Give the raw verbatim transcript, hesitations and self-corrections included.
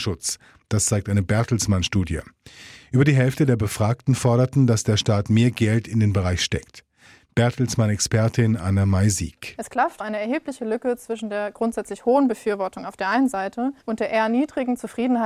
Klimaschutz. Das zeigt eine Bertelsmann-Studie. Über die Hälfte der Befragten forderten, dass der Staat mehr Geld in den Bereich steckt. Bertelsmann-Expertin Anna May-Sieg. Es klafft eine erhebliche Lücke zwischen der grundsätzlich hohen Befürwortung auf der einen Seite und der eher niedrigen Zufriedenheit